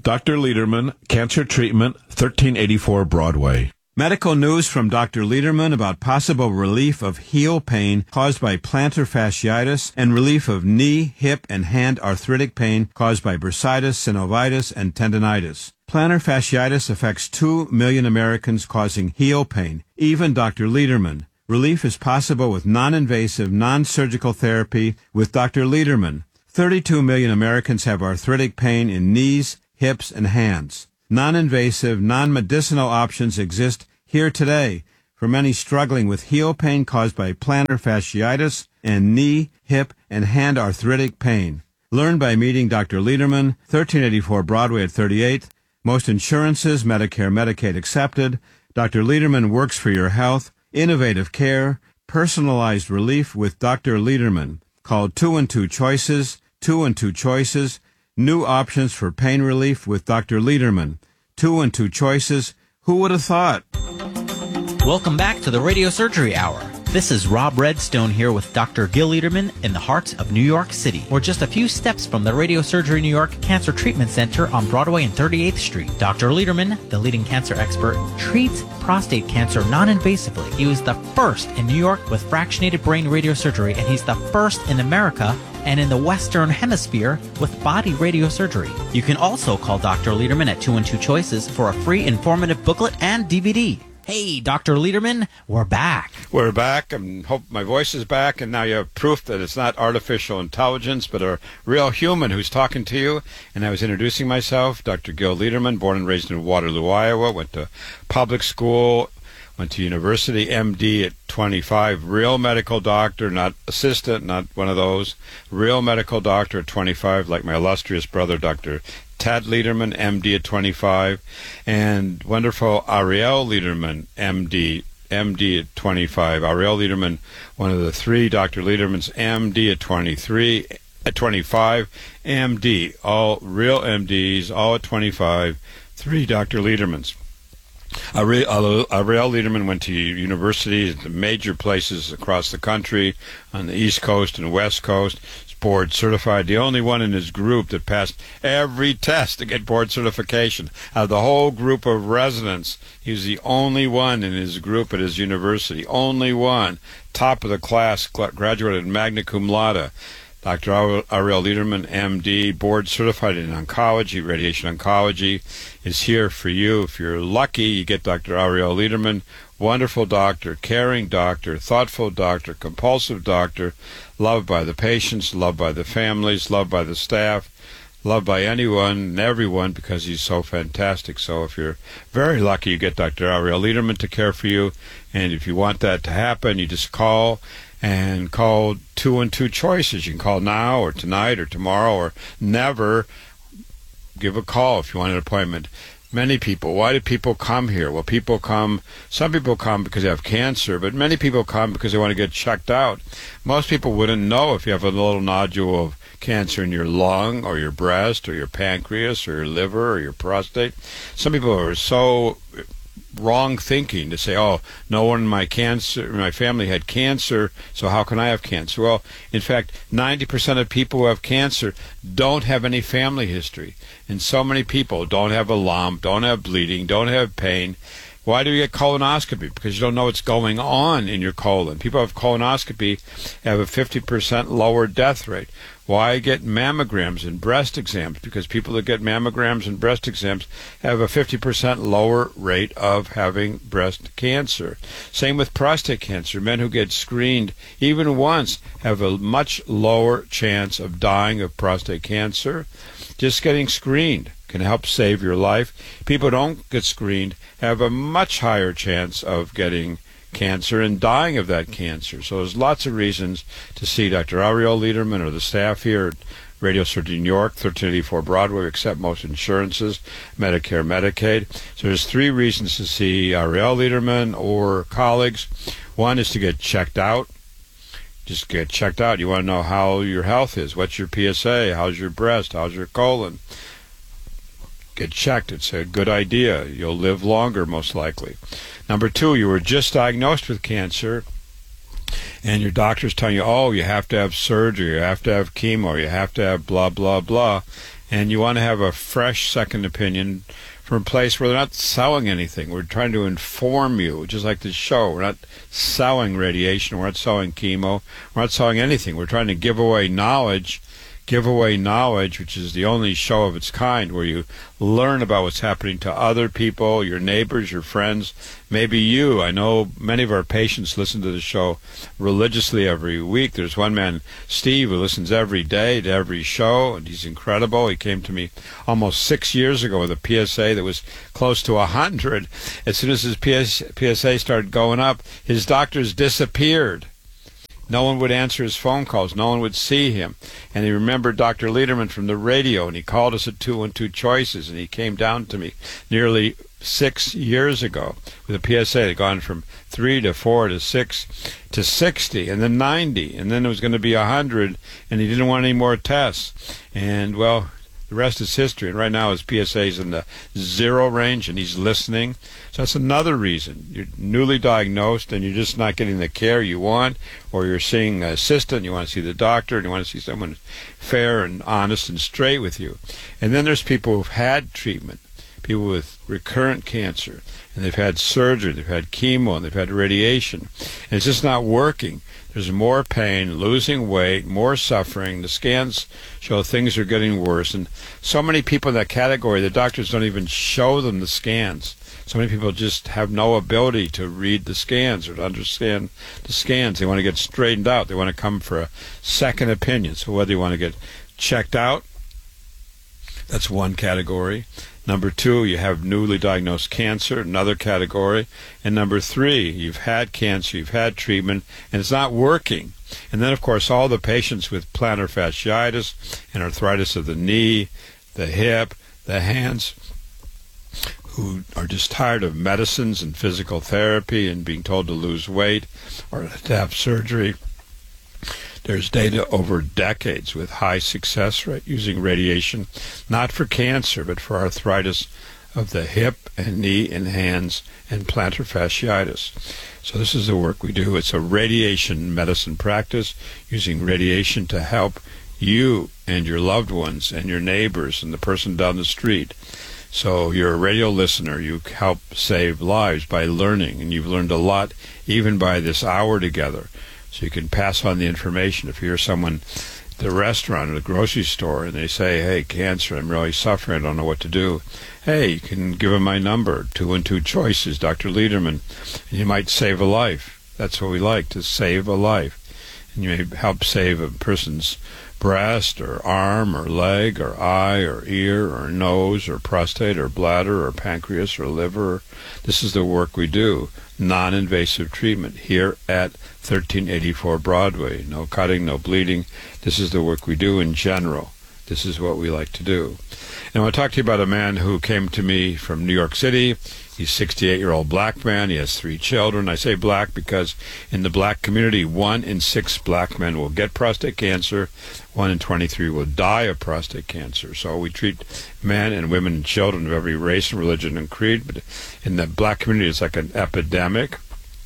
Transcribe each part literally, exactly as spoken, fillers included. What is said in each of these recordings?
Doctor Lederman, Cancer Treatment, thirteen eighty-four Broadway. Medical news from Doctor Lederman about possible relief of heel pain caused by plantar fasciitis and relief of knee, hip, and hand arthritic pain caused by bursitis, synovitis, and tendinitis. Plantar fasciitis affects two million Americans, causing heel pain, even Doctor Lederman. Relief is possible with non-invasive, non-surgical therapy with Doctor Lederman. thirty-two million Americans have arthritic pain in knees, hips, and hands. Non-invasive, non-medicinal options exist here today for many struggling with heel pain caused by plantar fasciitis and knee, hip, and hand arthritic pain. Learn by meeting Doctor Lederman, thirteen eighty-four Broadway at thirty-eighth. Most insurances, Medicare, Medicaid accepted. Doctor Lederman works for your health. Innovative care, personalized relief with Doctor Lederman. Call two and two choices, two and two choices. New options for pain relief with Doctor Lederman. Two and two choices. Who would have thought? Welcome back to the Radio Surgery Hour. This is Rob Redstone here with Doctor Gil Lederman in the heart of New York City. We're just a few steps from the Radio Surgery New York Cancer Treatment Center on Broadway and thirty-eighth Street. Doctor Lederman, the leading cancer expert, treats prostate cancer non-invasively. He was the first in New York with fractionated brain radiosurgery, and he's the first in America and in the Western Hemisphere with body radiosurgery. You can also call Doctor Lederman at two and two choices for a free informative booklet and D V D. Hey, Doctor Lederman, we're back. We're back, and hope my voice is back, and now you have proof that it's not artificial intelligence, but a real human who's talking to you. And I was introducing myself, Doctor Gil Lederman, born and raised in Waterloo, Iowa, went to public school, went to university, M D at twenty-five, real medical doctor, not assistant, not one of those, real medical doctor at twenty-five, like my illustrious brother, Doctor Tad Lederman, M D at twenty-five, and wonderful Ariel Lederman, M D, M D at twenty-five. Ariel Lederman, one of the three Doctor Ledermans, M D at twenty-three, at twenty-five, M D, all real M Ds, all at twenty-five, three Doctor Ledermans. Ariel Lederman went to universities at the major places across the country, on the East Coast and West Coast. He's board certified, the only one in his group that passed every test to get board certification. Out of the whole group of residents, he was the only one in his group at his university. Only one. Top of the class, graduated magna cum laude. Doctor Ariel Lederman, M D, board certified in oncology, radiation oncology, is here for you. If you're lucky, you get Doctor Ariel Lederman, wonderful doctor, caring doctor, thoughtful doctor, compulsive doctor, loved by the patients, loved by the families, loved by the staff, loved by anyone and everyone because he's so fantastic. So if you're very lucky, you get Doctor Ariel Lederman to care for you. And if you want that to happen, you just call. And call two and two choices. You can call now or tonight or tomorrow or never. Give a call if you want an appointment. Many people, why do people come here? Well, people come, some people come because they have cancer, but many people come because they want to get checked out. Most people wouldn't know if you have a little nodule of cancer in your lung or your breast or your pancreas or your liver or your prostate. Some people are so wrong thinking to say, oh, no one in my cancer, my family had cancer, so how can I have cancer? Well, in fact, ninety percent of people who have cancer don't have any family history. And so many people don't have a lump, don't have bleeding, don't have pain. Why do you get colonoscopy? Because you don't know what's going on in your colon. People who have colonoscopy have a fifty percent lower death rate. Why get mammograms and breast exams? Because people that get mammograms and breast exams have a fifty percent lower rate of having breast cancer. Same with prostate cancer. Men who get screened even once have a much lower chance of dying of prostate cancer. Just getting screened can help save your life. People who don't get screened have a much higher chance of getting cancer and dying of that cancer. So there's lots of reasons to see Doctor Ariel Lederman or the staff here at Radio Surgery New York, thirteen eighty-four Broadway. We accept most insurances, Medicare, Medicaid. So there's three reasons to see Ariel Lederman or colleagues. One is to get checked out. Just get checked out. You want to know how your health is. What's your P S A? How's your breast? How's your colon? Get checked. It's a good idea. You'll live longer, most likely. Number two, you were just diagnosed with cancer, and your doctor's telling you, oh, you have to have surgery, you have to have chemo, you have to have blah, blah, blah. and you want to have a fresh second opinion from a place where they're not selling anything. We're trying to inform you, just like this show. We're not selling radiation. We're not selling chemo. We're not selling anything. We're trying to give away knowledge, give away knowledge, which is the only show of its kind where you learn about what's happening to other people, your neighbors, your friends, maybe you. I know many of our patients listen to the show religiously every week. There's one man, Steve, who listens every day to every show, and he's incredible. He came to me almost six years ago with a P S A that was close to one hundred. As soon as his P S A started going up, his doctors disappeared. No one would answer his phone calls. No one would see him. And he remembered Doctor Lederman from the radio, and he called us at two and two Choices, and he came down to me nearly six years ago with a P S A that had gone from three to four to six to sixty, and then ninety, and then it was going to be one hundred, and he didn't want any more tests. And, well, the rest is history. And right now his P S A is in the zero range, and he's listening. So that's another reason. You're newly diagnosed, and you're just not getting the care you want, or you're seeing an assistant, you want to see the doctor, and you want to see someone fair and honest and straight with you. And then there's people who've had treatment, people with recurrent cancer, and they've had surgery, they've had chemo, and they've had radiation, and it's just not working. There's more pain, losing weight, more suffering. The scans show things are getting worse. And so many people in that category, the doctors don't even show them the scans. So many people just have no ability to read the scans or to understand the scans. They want to get straightened out. They want to come for a second opinion. So whether you want to get checked out, that's one category. Number two, you have newly diagnosed cancer, another category. And number three, you've had cancer, you've had treatment, and it's not working. And then, of course, all the patients with plantar fasciitis and arthritis of the knee, the hip, the hands, who are just tired of medicines and physical therapy and being told to lose weight or to have surgery. There's data over decades with high success rate using radiation, not for cancer, but for arthritis of the hip and knee and hands and plantar fasciitis. So this is the work we do. It's a radiation medicine practice using radiation to help you and your loved ones and your neighbors and the person down the street. So you're a radio listener. You help save lives by learning, and you've learned a lot even by this hour together. So you can pass on the information. If you hear someone at the restaurant or the grocery store and they say, hey, cancer, I'm really suffering, I don't know what to do. Hey, you can give them my number, two and two Choices, Doctor Lederman, and you might save a life. That's what we like, to save a life. And you may help save a person's breast or arm or leg or eye or ear or nose or prostate or bladder or pancreas or liver. This is the work we do. Non-invasive treatment here at thirteen eighty-four Broadway. No cutting, no bleeding. This is the work we do in general. This is what we like to do. And I want to talk to you about a man who came to me from New York City. He's a sixty-eight-year-old black man. He has three children. I say black because in the black community, one in six black men will get prostate cancer. One in twenty-three will die of prostate cancer. So we treat men and women and children of every race and religion and creed. But in the black community, it's like an epidemic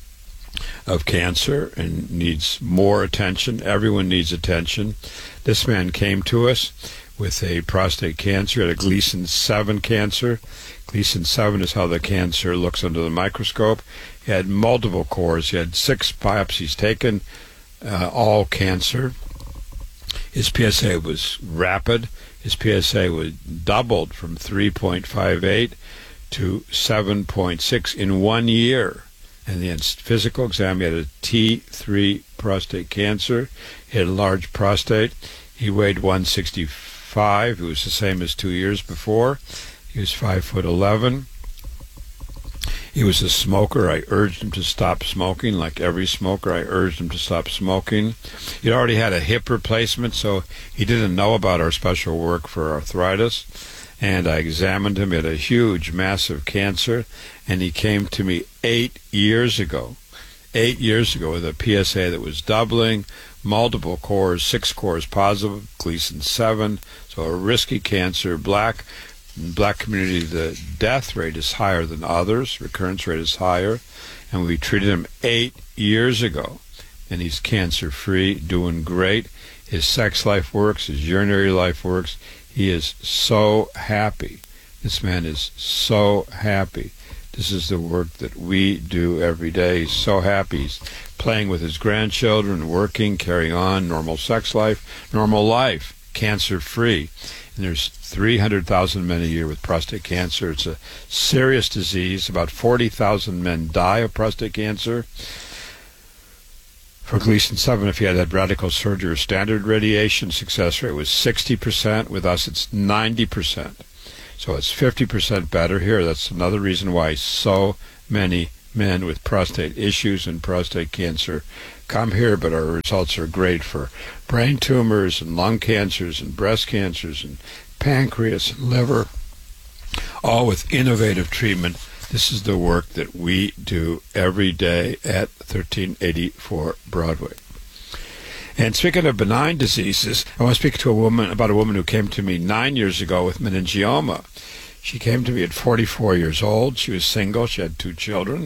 of cancer and needs more attention. Everyone needs attention. This man came to us with a prostate cancer, had a Gleason seven cancer. Gleason seven is how the cancer looks under the microscope. He had multiple cores. He had six biopsies taken, uh, all cancer. His P S A was rapid. His P S A was doubled from three point five eight to seven point six in one year. And the physical exam, he had a T three prostate cancer. He had a large prostate. He weighed one sixty-five. It was the same as two years before. He was five foot eleven. He was a smoker. I urged him to stop smoking. Like every smoker, I urged him to stop smoking. He'd already had a hip replacement, so he didn't know about our special work for arthritis. And I examined him. He had a huge, massive cancer, and he came to me eight years ago. Eight years ago with a P S A that was doubling, multiple cores, six cores positive, Gleason seven, so a risky cancer. Black In the black community, the death rate is higher than others. Recurrence rate is higher. And we treated him eight years ago. And he's cancer-free, doing great. His sex life works. His urinary life works. He is so happy. This man is so happy. This is the work that we do every day. He's so happy. He's playing with his grandchildren, working, carrying on, normal sex life, normal life, cancer-free. And there's three hundred thousand men a year with prostate cancer. It's a serious disease. About forty thousand men die of prostate cancer. For Gleason seven, if you had had radical surgery or standard radiation, success rate was sixty percent. With us, it's ninety percent. So it's fifty percent better here. That's another reason why so many men with prostate issues and prostate cancer come here, but our results are great for brain tumors and lung cancers and breast cancers and pancreas and liver, all with innovative treatment. This is the work that we do every day at thirteen eighty-four Broadway. And speaking of benign diseases, I want to speak to a woman about a woman who came to me nine years ago with meningioma. She came to me at forty-four years old. She was single. She had two children.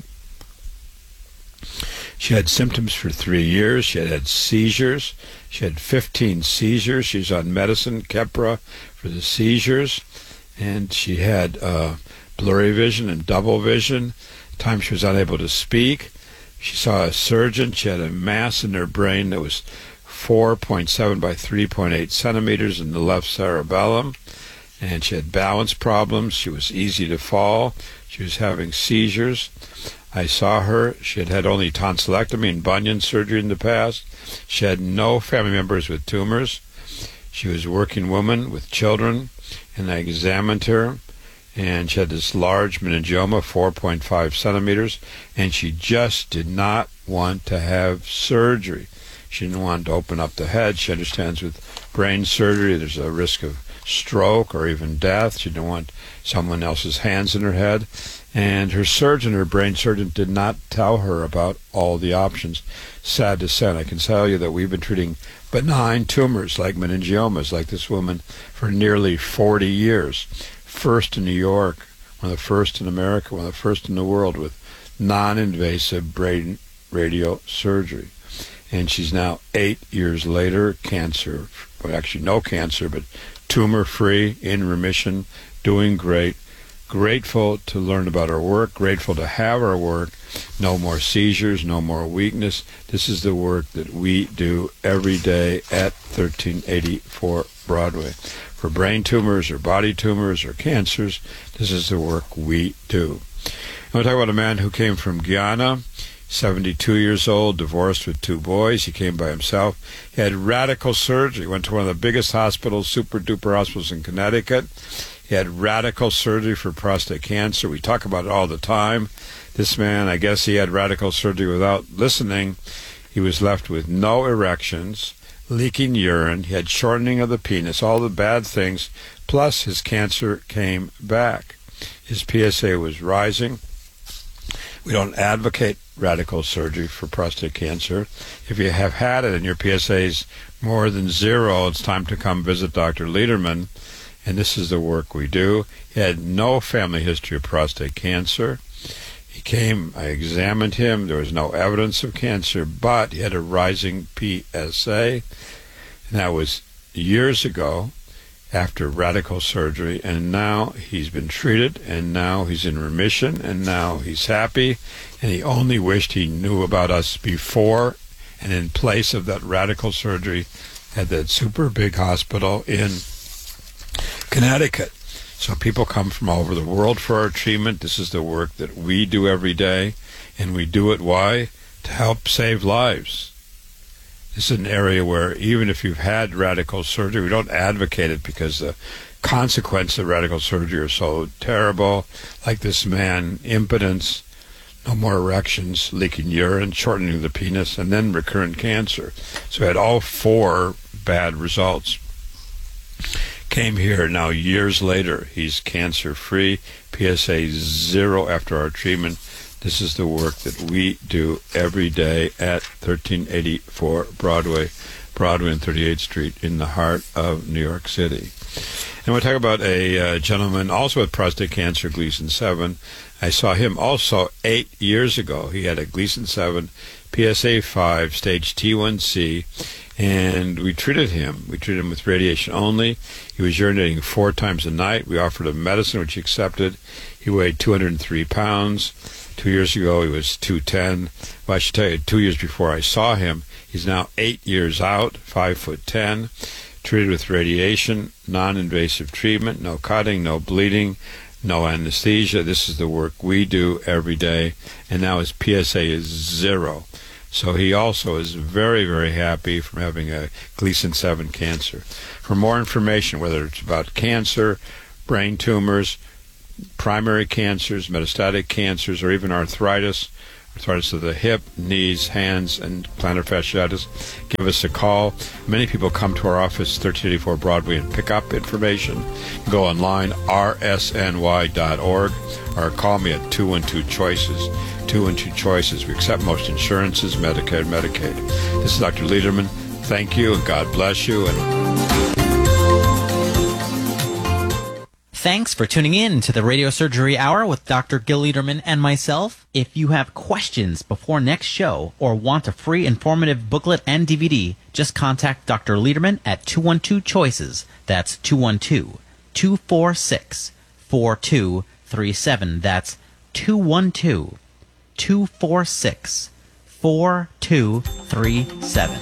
She had symptoms for three years. She had had seizures. She had fifteen seizures. She was on medicine, Keppra, for the seizures. And she had uh, blurry vision and double vision. At times she was unable to speak. She saw a surgeon. She had a mass in her brain that was four point seven by three point eight centimeters in the left cerebellum. And she had balance problems. She was easy to fall. She was having seizures. I saw her. She had had only tonsillectomy and bunion surgery in the past. She had no family members with tumors. She was a working woman with children, and I examined her, and she had this large meningioma, four point five centimeters, and she just did not want to have surgery. She didn't want to open up the head. She understands with brain surgery there's a risk of stroke or even death. She didn't want someone else's hands in her head. And her surgeon, her brain surgeon, did not tell her about all the options. Sad to say, I can tell you that we've been treating benign tumors like meningiomas, like this woman, for nearly forty years. First in New York, one of the first in America, one of the first in the world with non-invasive brain radiosurgery. And she's now eight years later, cancer, well, actually no cancer, but tumor-free, in remission, doing great. Grateful to learn about our work, grateful to have our work. No more seizures, no more weakness. This is the work that we do every day at thirteen eighty-four Broadway. For brain tumors or body tumors or cancers, this is the work we do. I want to talk about a man who came from Guyana, seventy-two years old, divorced with two boys. He came by himself. He had radical surgery, went to one of the biggest hospitals, super-duper hospitals in Connecticut. He had radical surgery for prostate cancer. We talk about it all the time. This man, I guess he had radical surgery without listening. He was left with no erections, leaking urine. He had shortening of the penis, all the bad things. Plus, his cancer came back. His P S A was rising. We don't advocate radical surgery for prostate cancer. If you have had it and your P S A is more than zero, it's time to come visit Doctor Lederman. And this is the work we do. He had no family history of prostate cancer. He came, I examined him. There was no evidence of cancer, but he had a rising P S A. And that was years ago after radical surgery. And now he's been treated, and now he's in remission, and now he's happy. And he only wished he knew about us before and in place of that radical surgery at that super big hospital in Connecticut. So people come from all over the world for our treatment. This is the work that we do every day, and we do it, why? To help save lives. This is an area where even if you've had radical surgery, we don't advocate it because the consequences of radical surgery are so terrible, like this man, impotence, no more erections, leaking urine, shortening of the penis, and then recurrent cancer. So he had all four bad results. Came here now years later. He's cancer-free, P S A zero after our treatment. This is the work that we do every day at thirteen eighty-four Broadway, Broadway and thirty-eighth Street in the heart of New York City. And we'll talk about a uh, gentleman also with prostate cancer, Gleason seven. I saw him also eight years ago. He had a Gleason seven, P S A five, stage T one C. and we treated him. We treated him with radiation only. He was urinating four times a night. We offered him medicine, which he accepted. He weighed two hundred three pounds. Two years ago, he was two ten. Well, I should tell you, two years before I saw him, he's now eight years out, five foot ten, treated with radiation, non-invasive treatment, no cutting, no bleeding, no anesthesia. This is the work we do every day, and now his P S A is zero. So he also is very, very happy from having a Gleason seven cancer. For more information, whether it's about cancer, brain tumors, primary cancers, metastatic cancers, or even arthritis, arthritis of the hip, knees, hands, and plantar fasciitis, give us a call. Many people come to our office, thirteen eighty-four Broadway, and pick up information. Go online, r s n y dot org, or call me at two one two choices. two one two choices. We accept most insurances, Medicare, Medicaid. This is Doctor Lederman. Thank you, and God bless you. And thanks for tuning in to the Radio Surgery Hour with Doctor Gil Lederman and myself. If you have questions before next show or want a free informative booklet and D V D, just contact Doctor Lederman at two one two choices. That's two one two, two four six, four two three seven. That's two one two, two four six, four two three seven.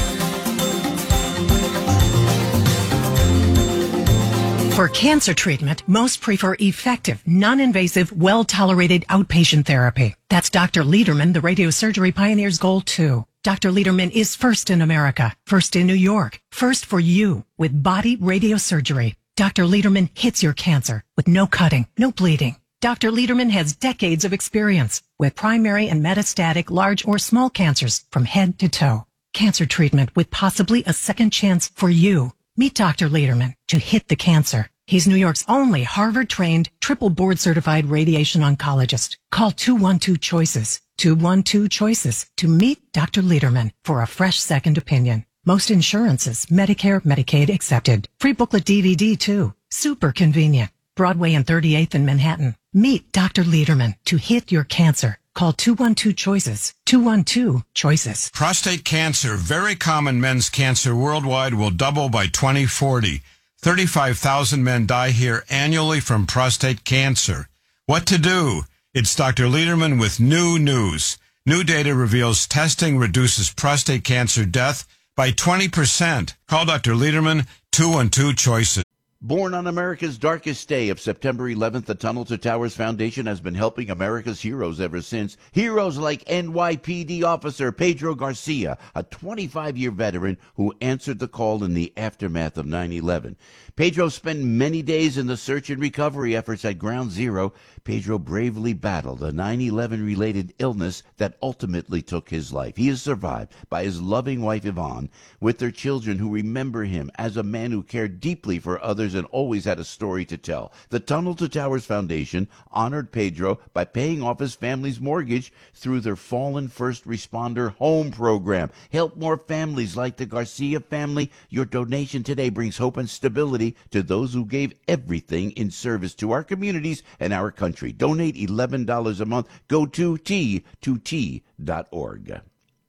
For cancer treatment, most prefer effective, non-invasive, well-tolerated outpatient therapy. That's Doctor Lederman, the radiosurgery pioneer's goal, too. Doctor Lederman is first in America, first in New York, first for you with body radiosurgery. Doctor Lederman hits your cancer with no cutting, no bleeding. Doctor Lederman has decades of experience with primary and metastatic large or small cancers from head to toe. Cancer treatment with possibly a second chance for you. Meet Doctor Lederman to hit the cancer. He's New York's only Harvard-trained, triple board-certified radiation oncologist. Call two one two choices, two one two choices to meet Doctor Lederman for a fresh second opinion. Most insurances, Medicare, Medicaid accepted. Free booklet D V D too. Super convenient. Broadway and thirty-eighth in Manhattan. Meet Doctor Lederman to hit your cancer. Call two one two choices, two one two choices. Prostate cancer, very common men's cancer worldwide, will double by twenty forty. thirty-five thousand men die here annually from prostate cancer. What to do? It's Doctor Lederman with new news. New data reveals testing reduces prostate cancer death by twenty percent. Call Doctor Lederman, two one two choices. Born on America's darkest day of September eleventh, the Tunnel to Towers Foundation has been helping America's heroes ever since. Heroes like N Y P D officer Pedro Garcia, a twenty-five-year veteran who answered the call in the aftermath of nine eleven. Pedro spent many days in the search and recovery efforts at Ground Zero. Pedro bravely battled a nine eleven-related illness that ultimately took his life. He is survived by his loving wife, Yvonne, with their children who remember him as a man who cared deeply for others and always had a story to tell. The Tunnel to Towers Foundation honored Pedro by paying off his family's mortgage through their Fallen First Responder Home program. Help more families like the Garcia family. Your donation today brings hope and stability to those who gave everything in service to our communities and our country. Donate eleven dollars a month. Go to T two T dot org.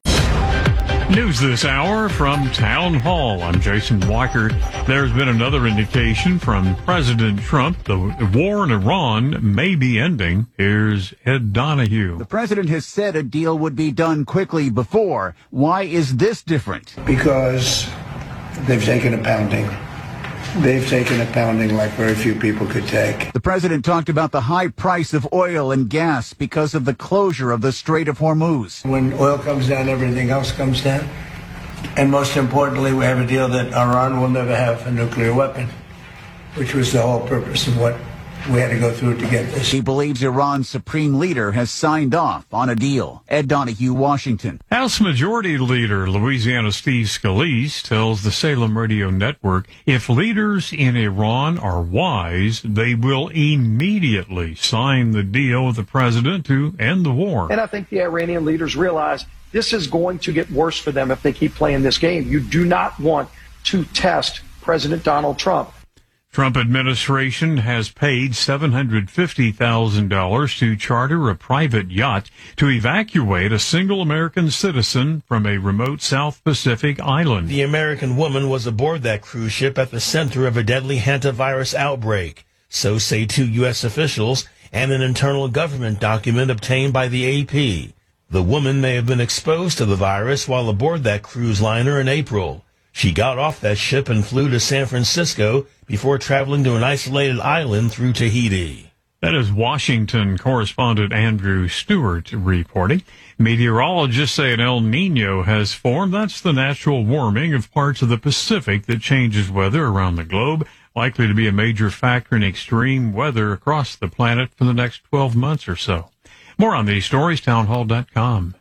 News this hour from Town Hall. I'm Jason Weichert. There's been another indication from President Trump the war in Iran may be ending. Here's Ed Donahue. The president has said a deal would be done quickly before. Why is this different? Because they've taken a pounding. They've taken a pounding like very few people could take. The president talked about the high price of oil and gas because of the closure of the Strait of Hormuz. When oil comes down, everything else comes down. And most importantly, we have a deal that Iran will never have a nuclear weapon, which was the whole purpose of what we had to go through to get this. He believes Iran's supreme leader has signed off on a deal. Ed Donahue, Washington. House Majority Leader Louisiana Steve Scalise tells the Salem Radio Network if leaders in Iran are wise, they will immediately sign the deal with the president to end the war. And I think the Iranian leaders realize this is going to get worse for them if they keep playing this game. You do not want to test President Donald Trump. Trump administration has paid seven hundred fifty thousand dollars to charter a private yacht to evacuate a single American citizen from a remote South Pacific island. The American woman was aboard that cruise ship at the center of a deadly hantavirus outbreak. So say two U S officials and an internal government document obtained by the A P. The woman may have been exposed to the virus while aboard that cruise liner in April. She got off that ship and flew to San Francisco before traveling to an isolated island through Tahiti. That is Washington correspondent Andrew Stewart reporting. Meteorologists say an El Nino has formed. That's the natural warming of parts of the Pacific that changes weather around the globe, likely to be a major factor in extreme weather across the planet for the next twelve months or so. More on these stories, townhall dot com.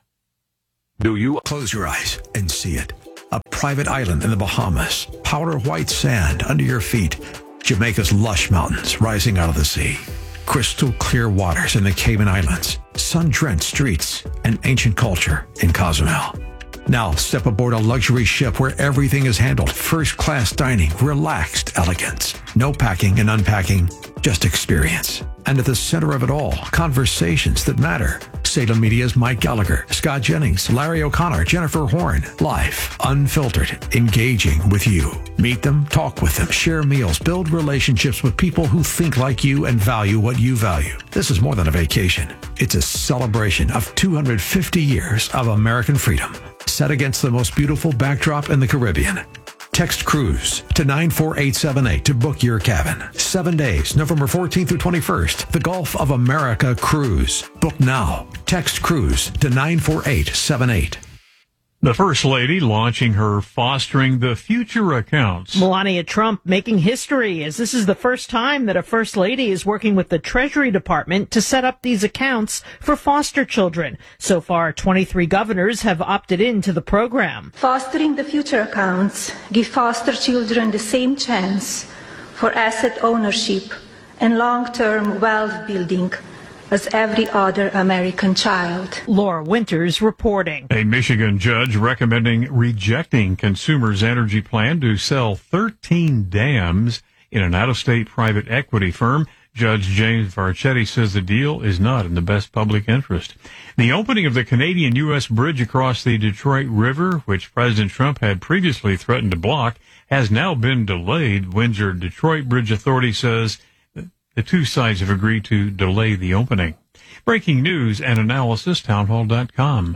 Do you close your eyes and see it? A private island in the Bahamas, powder white sand under your feet, Jamaica's lush mountains rising out of the sea, crystal clear waters in the Cayman Islands, sun-drenched streets, and ancient culture in Cozumel. Now step aboard a luxury ship where everything is handled, first-class dining, relaxed elegance, no packing and unpacking, just experience. And at the center of it all, conversations that matter. Salem Media's Mike Gallagher, Scott Jennings, Larry O'Connor, Jennifer Horn. Live, unfiltered, engaging with you. Meet them, talk with them, share meals, build relationships with people who think like you and value what you value. This is more than a vacation. It's a celebration of two hundred fifty years of American freedom, set against the most beautiful backdrop in the Caribbean. Text cruise to nine four eight seven eight to book your cabin. Seven days, November fourteenth through twenty-first. The Gulf of America Cruise. Book now. Text cruise to nine four eight seven eight. The First Lady launching her Fostering the Future accounts. Melania Trump making history, as this is the first time that a First Lady is working with the Treasury Department to set up these accounts for foster children. So far, twenty-three governors have opted into the program. Fostering the Future accounts give foster children the same chance for asset ownership and long-term wealth building as every other American child. Laura Winters reporting. A Michigan judge recommending rejecting Consumers Energy plan to sell thirteen dams in an out-of-state private equity firm. Judge James Varchetti says the deal is not in the best public interest. The opening of the Canadian U S bridge across the Detroit River, which President Trump had previously threatened to block, has now been delayed. Windsor Detroit Bridge Authority says the two sides have agreed to delay the opening. Breaking news and analysis, townhall dot com.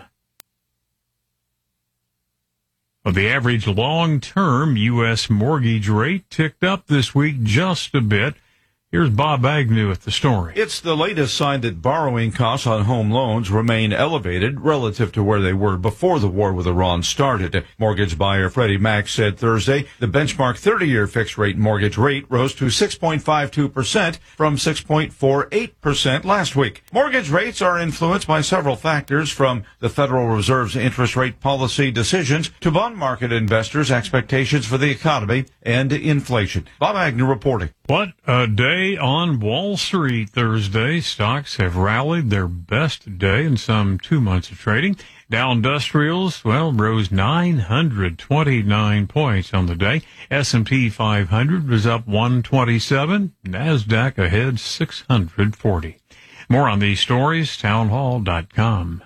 Well, the average long-term U S mortgage rate ticked up this week just a bit. Here's Bob Agnew with the story. It's the latest sign that borrowing costs on home loans remain elevated relative to where they were before the war with Iran started. Mortgage buyer Freddie Mac said Thursday the benchmark thirty-year fixed-rate mortgage rate rose to six point five two percent from six point four eight percent last week. Mortgage rates are influenced by several factors, from the Federal Reserve's interest rate policy decisions to bond market investors' expectations for the economy and inflation. Bob Agnew reporting. What a day on Wall Street Thursday. Stocks have rallied their best day in some two months of trading. Dow Industrials, well, rose nine hundred twenty-nine points on the day. S and P five hundred was up one twenty-seven. NASDAQ ahead six hundred forty. More on these stories, townhall dot com.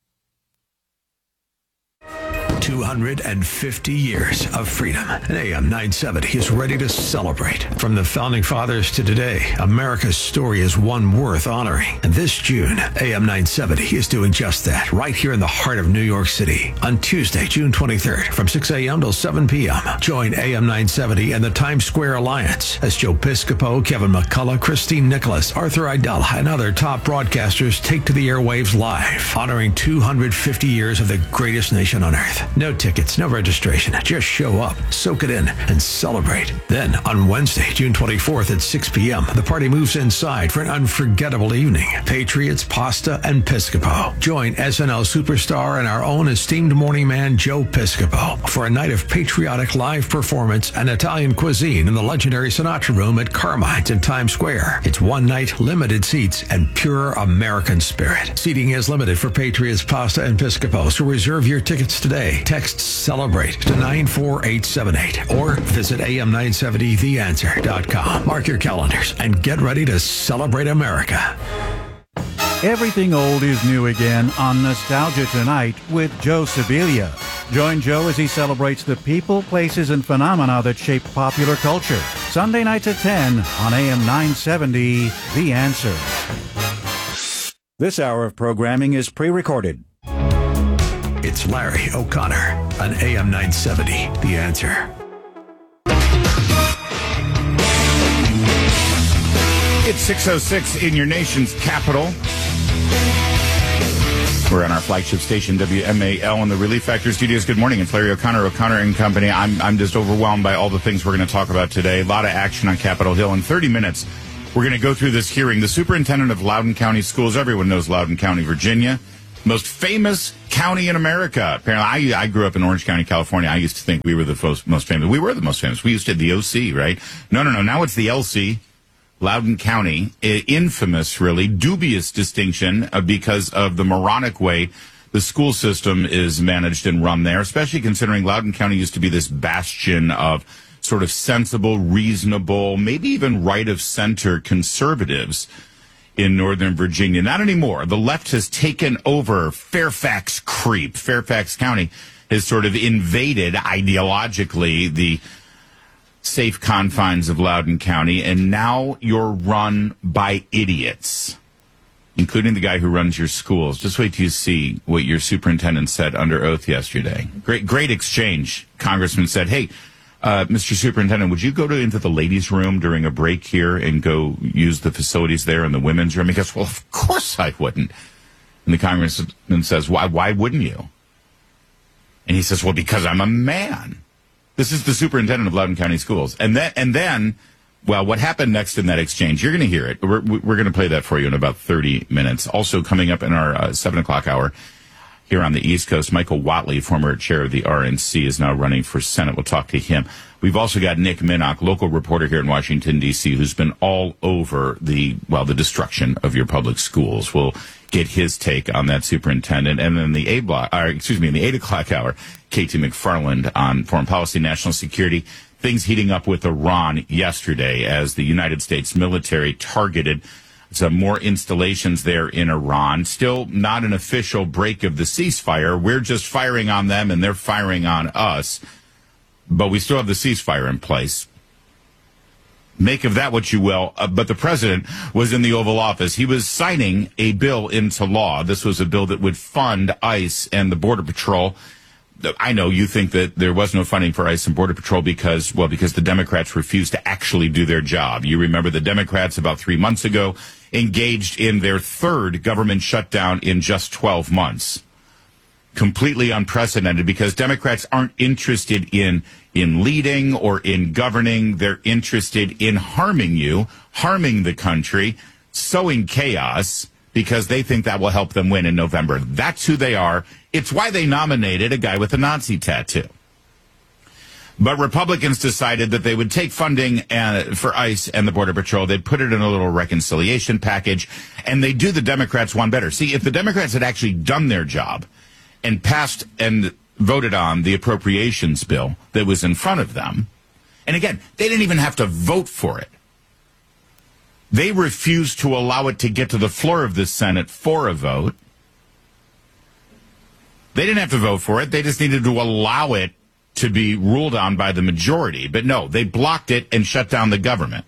two hundred fifty years of freedom. And A M nine seventy is ready to celebrate. From the Founding Fathers to today, America's story is one worth honoring. And this June, A M nine seventy is doing just that, right here in the heart of New York City. On Tuesday, June twenty-third, from six a.m. till seven p.m., join A M nine seventy and the Times Square Alliance as Joe Piscopo, Kevin McCullough, Christine Nicholas, Arthur Idella, and other top broadcasters take to the airwaves live, honoring two hundred fifty years of the greatest nation on earth. No tickets, no registration. Just show up, soak it in, and celebrate. Then, on Wednesday, June twenty-fourth at six p.m., the party moves inside for an unforgettable evening. Patriots, pasta, and Piscopo. Join S N L superstar and our own esteemed morning man, Joe Piscopo, for a night of patriotic live performance and Italian cuisine in the legendary Sinatra Room at Carmine's in Times Square. It's one night, limited seats, and pure American spirit. Seating is limited for Patriots, pasta, and Piscopo, so reserve your tickets today Celebrate. Text Celebrate to nine four eight seven eight or visit A M nine seventy the answer dot com. Mark your calendars and get ready to celebrate America. Everything old is new again on Nostalgia Tonight with Joe Sibilia. Join Joe as he celebrates the people, places, and phenomena that shape popular culture. Sunday nights at ten on A M nine seventy, The Answer. This hour of programming is pre-recorded. It's Larry O'Connor on A M nine seventy, The Answer. It's six oh six in your nation's capital. We're on our flagship station, W M A L, in the Relief Factor Studios. Good morning. It's Larry O'Connor, O'Connor and Company. I'm I'm just overwhelmed by all the things we're going to talk about today. A lot of action on Capitol Hill. In thirty minutes, we're going to go through this hearing. The superintendent of Loudoun County Schools, everyone knows Loudoun County, Virginia, most famous county in America. Apparently, I, I grew up in Orange County, California. I used to think we were the most, most famous. We were the most famous. We used to have the O C, right? No, no, no. Now it's the L C. Loudoun County, infamous, really, dubious distinction uh, because of the moronic way the school system is managed and run there, especially considering Loudoun County used to be this bastion of sort of sensible, reasonable, maybe even right-of-center conservatives in Northern Virginia. Not anymore. The left has taken over Fairfax creep. Fairfax County has sort of invaded ideologically the safe confines of Loudoun County, and now you're run by idiots, including the guy who runs your schools. Just wait till you see what your superintendent said under oath yesterday. Great, great exchange. Congressman said, hey, uh, Mister Superintendent, would you go to into the ladies' room during a break here and go use the facilities there in the women's room? He goes, well, of course I wouldn't. And the congressman says, why, why wouldn't you? And he says, well, because I'm a man. This is the superintendent of Loudoun County Schools. And then, and then, well, what happened next in that exchange, you're going to hear it. We're, we're going to play that for you in about thirty minutes. Also coming up in our uh, seven o'clock hour here on the East Coast, Michael Whatley, former chair of the R N C, is now running for Senate. We'll talk to him. We've also got Nick Minnock, local reporter here in Washington, D C, who's been all over the, well, the destruction of your public schools. We'll get his take on that superintendent. And then the eight block, or excuse me, in the eight o'clock hour, Katie McFarland on foreign policy, national security, things heating up with Iran yesterday as the United States military targeted some more installations there in Iran. Still not an official break of the ceasefire. We're just firing on them and they're firing on us. But we still have the ceasefire in place. Make of that what you will. Uh, but the president was in the Oval Office. He was signing a bill into law. This was a bill that would fund ICE and the Border Patrol. I know you think that there was no funding for ICE and Border Patrol because, well, because the Democrats refused to actually do their job. You remember the Democrats about three months ago engaged in their third government shutdown in just twelve months. Completely unprecedented because Democrats aren't interested in in leading or in governing. They're interested in harming you, harming the country, sowing chaos because they think that will help them win in November. That's who they are. It's why they nominated a guy with a Nazi tattoo. But Republicans decided that they would take funding uh, for ICE and the Border Patrol. They'd put it in a little reconciliation package, and they do the Democrats one better. See, if the Democrats had actually done their job and passed and voted on the appropriations bill that was in front of them, and again, they didn't even have to vote for it. They refused to allow it to get to the floor of the Senate for a vote. They didn't have to vote for it. They just needed to allow it to be ruled on by the majority. But no, they blocked it and shut down the government.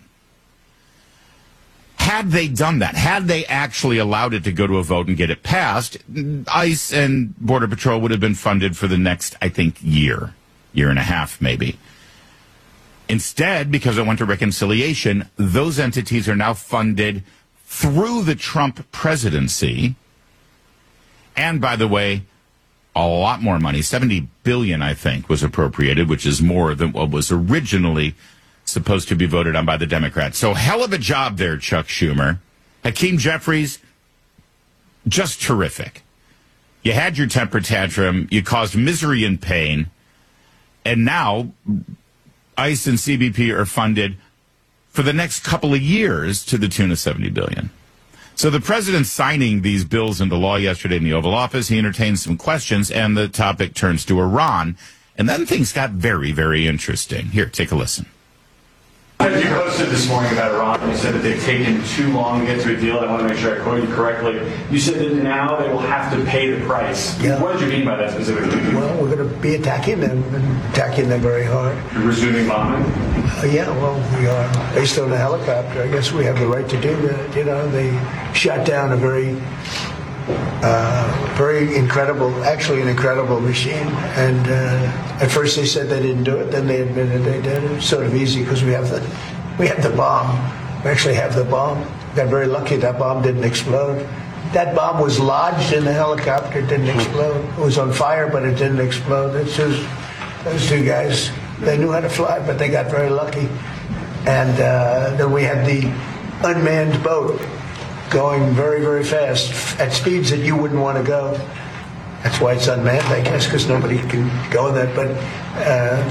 Had they done that, had they actually allowed it to go to a vote and get it passed, ICE and Border Patrol would have been funded for the next, I think, year, year and a half maybe. Instead, because it went to reconciliation, those entities are now funded through the Trump presidency. And by the way, a lot more money, seventy billion dollars, I think, was appropriated, which is more than what was originally supposed to be voted on by the Democrats. So hell of a job there, Chuck Schumer. Hakeem Jeffries, just terrific. You had your temper tantrum, you caused misery and pain, and now ICE and C B P are funded for the next couple of years to the tune of seventy billion dollars. So the president signing these bills into law yesterday in the Oval Office, he entertained some questions, and the topic turns to Iran. And then things got very, very interesting. Here, take a listen. As you posted this morning about Iran, you said that they've taken too long to get to a deal. I want to make sure I quote you correctly. You said that now they will have to pay the price. Yeah. What did you mean by that specifically? Well, we're going to be attacking them and attacking them very hard. You're resuming bombing? Uh, yeah, well, we are. Based on a helicopter, I guess we have the right to do that. You know, they shot down a very, uh, very incredible, actually an incredible machine. And uh, at first they said they didn't do it. Then they admitted they did. It was sort of easy because we have the, we have the bomb. We actually have the bomb. We got very lucky that bomb didn't explode. That bomb was lodged in the helicopter. It didn't explode. It was on fire, but it didn't explode. It's just those two guys. They knew how to fly, but they got very lucky. And uh, then we had the unmanned boat going very, very fast at speeds that you wouldn't want to go. That's why it's unmanned, I guess, because nobody can go in that. But uh,